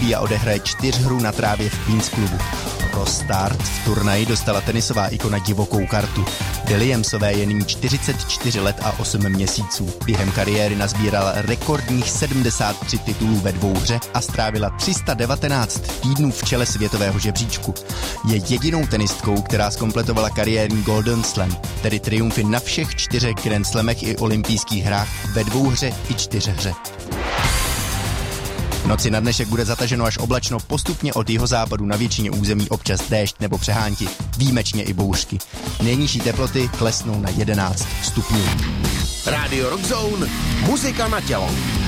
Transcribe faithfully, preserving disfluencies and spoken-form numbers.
nastoupí a odehraje čtyřhru na trávě v Queens klubu. Pro start v turnaji dostala tenisová ikona divokou kartu. Williamsové je nyní čtyřicet čtyři let a osm měsíců. Během kariéry nazbírala rekordních sedmdesát tři titulů ve dvouhře a strávila tři sta devatenáct týdnů v čele světového žebříčku. Je jedinou tenistkou, která zkompletovala kariérní Golden Slam, tedy triumfy na všech čtyřech Grand Slamech i olympijských hrách ve dvouhře i čtyřhře. V noci na dnešek bude zataženo až oblačno, postupně od jihozápadu na většině území občas déšť nebo přehánky, výjimečně i bouřky. Nejnižší teploty klesnou na jedenáct stupňů. Rádio Rock Zone, muzika na tělo.